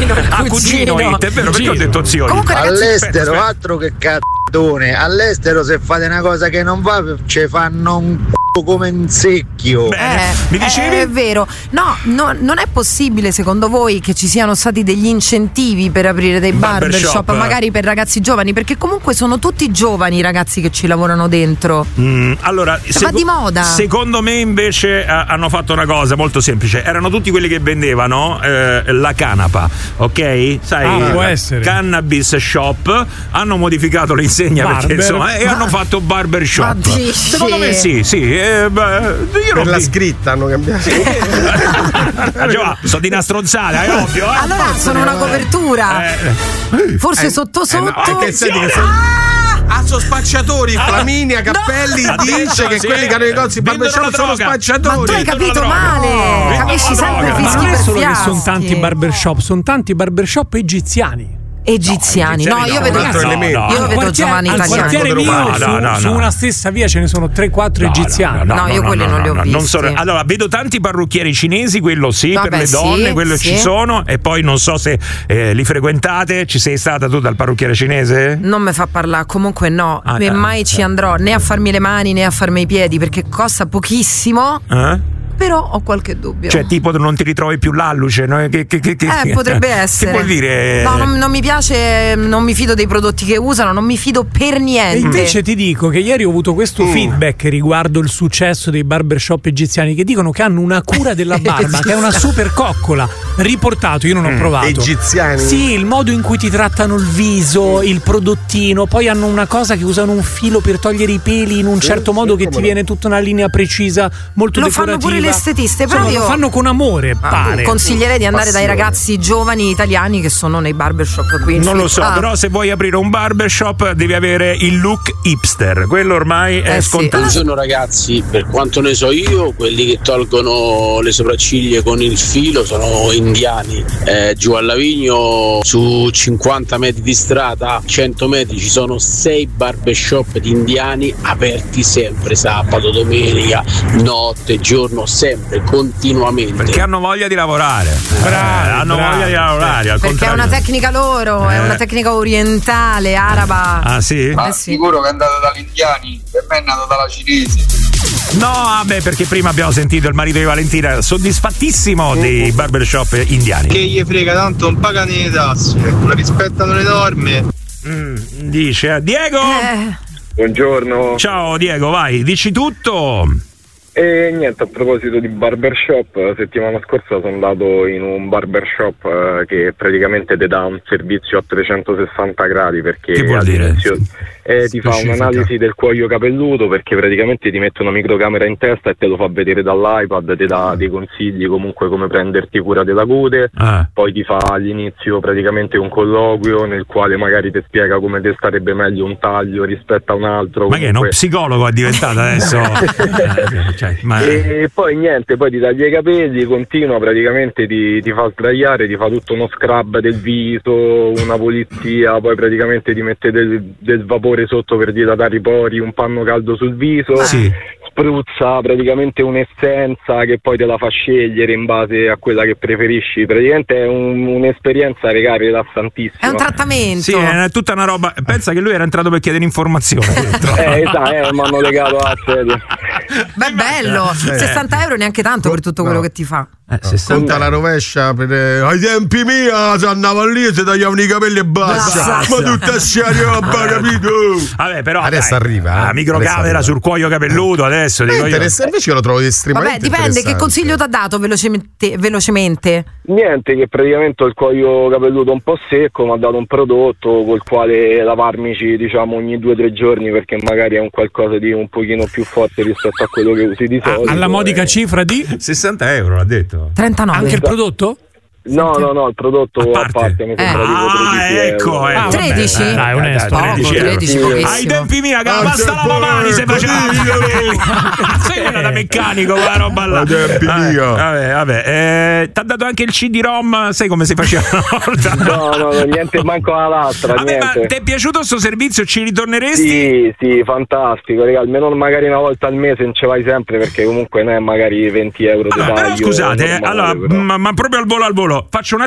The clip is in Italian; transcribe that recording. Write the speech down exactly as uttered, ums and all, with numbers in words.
cugino, il Ah, cugino. cugino It, è vero, perché ho detto zio It? Comunque, ragazzi, all'estero aspetta, aspetta. altro che cazzone, all'estero se fate una cosa che non va ci fanno un c***o come un secchio. Bene. Eh, Mi dicevi? È vero. No, no, non è possibile secondo voi che ci siano stati degli incentivi per aprire dei Barbershop. barbershop, magari per ragazzi giovani, perché comunque sono tutti giovani i ragazzi che ci lavorano dentro. Mm, allora, Va di moda. Secondo me invece eh, hanno fatto una cosa molto semplice. Erano tutti quelli che vendevano eh, la canapa, ok? Sai, Ah, può essere. Cannabis shop. Hanno modificato l'insegna Barber. perché insomma e hanno fatto barber shop. Ma dici? Secondo me sì, sì. Eh, beh, io Per non la vi- scritta hanno cambiato. Ah, già, sono di una stronzata, è ovvio. Eh? Allora sono una copertura. Eh, Forse Eh, sotto eh, sotto. no, perché senti che sono- Ah, sono spacciatori, Flaminia, Cappelli, No. dice che Sì. quelli che hanno i negozi Vendono barbershop la sono droga. Ma spacciatori. tu hai capito droga. male. No. Capisci No, sempre no, fischi Ma non è per solo che fiaschi. sono tanti barbershop, sono tanti barbershop egiziani. Egiziani. No, No, io no, vedo un altro elemento. io Al vedo quartiere, giovani al italiani. quartiere mio No, su, no, no, su no. una stessa via ce ne sono tre quattro egiziani. No, io quelli non li ho non visti. sono- allora, vedo tanti parrucchieri cinesi, quello sì, Vabbè, per le sì, donne, quello sì. ci sono. E poi non so se eh, li frequentate. Ci sei stata tu dal parrucchiere cinese? Non mi fa parlare, comunque no, Ah, e eh, mai ci andrò né a farmi le mani né a farmi i piedi perché costa pochissimo, Eh? però ho qualche dubbio. Cioè, tipo, non ti ritrovi più l'alluce? No? Che, che, che, che- Eh, potrebbe essere. Che vuol dire? No, non, non mi piace, non mi fido dei prodotti che usano, non mi fido per E niente. invece ti dico che ieri ho avuto questo Mm. feedback riguardo il successo dei barbershop egiziani che dicono che hanno una cura della barba che è una super coccola. Riportato, io non ho provato. Egiziani? Sì, il modo in cui ti trattano il viso, il prodottino, poi hanno una cosa che usano un filo per togliere i peli in un certo modo che ti viene tutta una linea precisa, molto Lo decorativa. fanno pure le estetiste, però Insomma, io lo fanno con amore, Ah, pare. consiglierei di andare dai Passione. ragazzi giovani italiani che sono nei barbershop qui in Non lo so, città. però se vuoi aprire un barbershop devi avere il look hipster. Quello ormai è Eh sì. scontato. Buongiorno ragazzi, per quanto ne so io, quelli che tolgono le sopracciglia con il filo sono indiani. Eh, giù a Lavigno, su cinquanta metri di strada, cento metri, ci sono sei barbershop di indiani aperti sempre, sabato, domenica, notte, giorno, sempre, continuamente. Perché hanno voglia di lavorare. Bravi, Eh, hanno bravi, voglia di lavorare. Al Perché è contrario. una tecnica loro, è Eh. una tecnica orientale, araba. Ah, sì? Eh sì. Sicuro che è andato dagli indiani, per me è nato dalla cinese. No, vabbè, perché prima abbiamo sentito il marito di Valentina soddisfattissimo dei barbershop indiani. Che gli frega, tanto non pagano le tasse, rispettano le norme. Mm, dice eh, Diego. Eh, Buongiorno. Ciao Diego, vai, dici tutto. E niente, a proposito di barbershop, la settimana scorsa sono andato in un barbershop eh, che praticamente ti dà un servizio a trecentosessanta gradi perché Che vuol dire? all'inizio eh, ti fa Specifica. un'analisi del cuoio capelluto perché praticamente ti mette una microcamera in testa e te lo fa vedere dall'iPad, ti dà dei consigli comunque come prenderti cura della cute. Ah. Poi ti fa all'inizio praticamente un colloquio nel quale magari ti spiega come ti starebbe meglio un taglio rispetto a un altro. Ma che è uno comunque. psicologo è diventato adesso? Eh, cioè, ma- E poi niente, poi ti taglia i capelli, continua praticamente, ti, ti fa sdraiare, ti fa tutto uno scrub del viso, una pulizia, poi praticamente ti mette del, del vapore sotto per dilatare i pori, un panno caldo sul viso, Sì. spruzza praticamente un'essenza che poi te la fa scegliere in base a quella che preferisci, praticamente è un- un'esperienza regà rilassantissima. è un trattamento. Sì, è tutta una roba. Pensa che lui era entrato per chiedere informazioni. dentro. Eh, esatto, eh, mi hanno legato a sedia. Beh, bello. sessanta euro neanche tanto per tutto quello che ti fa. Eh, sessanta Conta la rovescia per, eh, ai tempi miei si andava lì e si tagliavano i capelli e basta. Basta. Ma tutta sta roba, capito? Vabbè, però Adesso dai, arriva, eh. la microcamera Adesso arriva. sul cuoio capelluto adesso È dico io. interessante, invece io lo trovo estremamente Vabbè, dipende che interessante. consiglio ti ha dato velocemente. velocemente. Niente, che praticamente ho il cuoio capelluto un po' secco, mi ha dato un prodotto col quale lavarmici diciamo ogni due o tre giorni perché magari è un qualcosa di un pochino più forte rispetto a quello che usi di Ah, solito. alla modica eh. cifra di sessanta euro l'ha detto. trentanove. anche il prodotto? No, no, no, il prodotto A a parte? parte, mi sembra Eh. tipo Ah, tredici ecco, euro. ecco. Ah, vabbè, tredici? dai, dai, onesto. Poco, tredici euro. tredici, Sì. pochissimo. Ai tempi miei che la Ah, pasta c'è lavamani si poi, faceva. Sei una da meccanico quella roba là. Ai tempi Vabbè, miei. Vabbè, vabbè. Eh, t'ha dato anche il C D-ROM, sai come si faceva una volta? No, no, no, niente, manco la lastra, Vabbè, ma niente. ti è piaciuto sto servizio? Ci ritorneresti? Sì, sì, fantastico, raga, almeno magari una volta al mese non ce vai sempre perché comunque non è magari venti euro di Allora, però taglio. scusate, eh, normale, allora, però. ma, ma proprio al volo al volo, faccio una